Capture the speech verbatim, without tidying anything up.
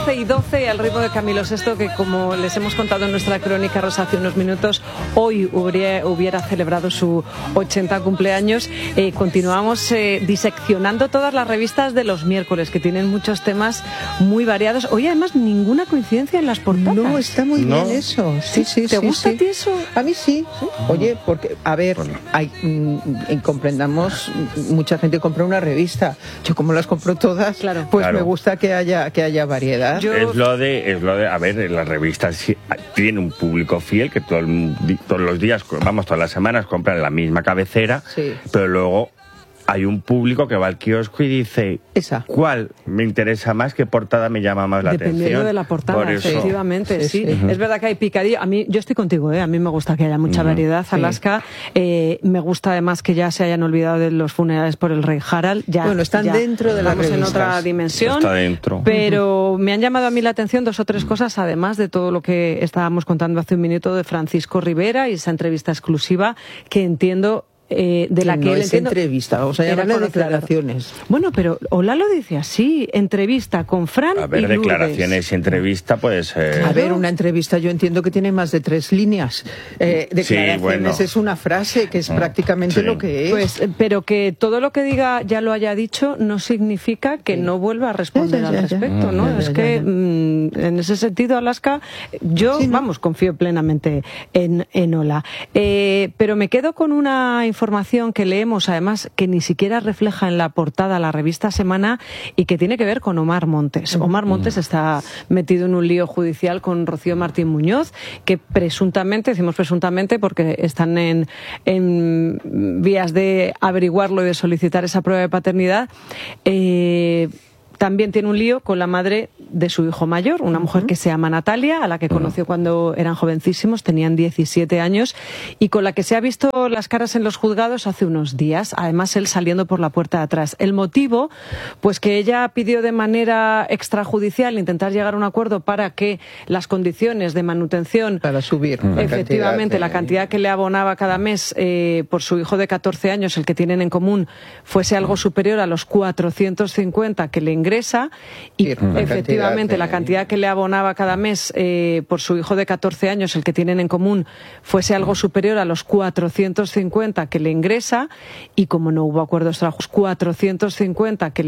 doce y doce al ritmo de Camilo Sesto, que como les hemos contado en nuestra crónica Rosa hace unos minutos, hoy hubiera, hubiera celebrado su ochenta cumpleaños. Eh, continuamos eh, diseccionando todas las revistas de los miércoles, que tienen muchos temas muy variados. Hoy además ninguna coincidencia en las portadas. No, está muy ¿No? bien eso. Sí, sí, ¿Te sí, gusta sí. a ti eso? A mí sí. sí. Oye, porque, a ver, Bueno. hay, mm, comprendamos, mucha gente compra una revista. Yo como las compro todas, Claro. pues Claro. me gusta que haya que haya variedad. Yo- Es lo de, es lo de, a ver, las revistas sí, tienen un público fiel que todo el di- todos los días, vamos, todas las semanas compran la misma cabecera, Sí. pero luego hay un público que va al kiosco y dice, Esa. ¿cuál me interesa más? ¿Qué portada me llama más la Dependiendo atención? de la portada, Por eso, efectivamente, sí. Sí, sí. Es verdad que hay picadillo. A mí, yo estoy contigo, ¿eh? A mí me gusta que haya mucha Ujú. variedad, Alaska. Eh, me gusta además que ya se hayan olvidado de los funerales por el rey Harald. Ya, Bueno, están ya dentro de las Estamos en revistas. otra dimensión. Está dentro. Pero me han llamado a mí la atención dos o tres cosas, además de todo lo que estábamos contando hace un minuto de Francisco Rivera y esa entrevista exclusiva que entiendo... Eh, de la no que él es entiendo, entrevista, vamos a era llamarle conocedor. declaraciones. Bueno, pero Ola lo dice así, entrevista con Fran A ver, y Lourdes. declaraciones y entrevista, pues... eh, A ver, una entrevista yo entiendo que tiene más de tres líneas. Eh, declaraciones bueno. es una frase que es prácticamente sí. lo que es. Pues, eh, pero que todo lo que diga ya lo haya dicho no significa que no vuelva a responder Ya, ya, al ya, ya. respecto, ¿no? Ya, ya, es ya, que ya. mm, en ese sentido, Alaska, yo, Sí, ¿no? vamos, confío plenamente en, en Ola. Eh, pero me quedo con una información que leemos, además, que ni siquiera refleja en la portada la revista Semana y que tiene que ver con Omar Montes. Omar Montes está metido en un lío judicial con Rocío Martín Muñoz, que presuntamente, decimos presuntamente porque están en, en vías de averiguarlo y de solicitar esa prueba de paternidad, eh, también tiene un lío con la madre de su hijo mayor, una mujer que se llama Natalia, a la que conoció cuando eran jovencísimos, tenían diecisiete años, y con la que se ha visto las caras en los juzgados hace unos días, además él saliendo por la puerta de atrás. El motivo, pues que ella pidió de manera extrajudicial intentar llegar a un acuerdo para que las condiciones de manutención Para subir. la efectivamente, cantidad la de- cantidad que le abonaba cada mes eh, por su hijo de catorce años, el que tienen en común, fuese algo superior a los cuatrocientos cincuenta que le ingresa, y Sí, la efectivamente cantidad la de- cantidad que le abonaba cada mes eh, por su hijo de catorce años, el que tienen en común, fuese algo superior a los cuatrocientos cincuenta que le ingresa, y como no hubo acuerdos tras cuatrocientos cincuenta que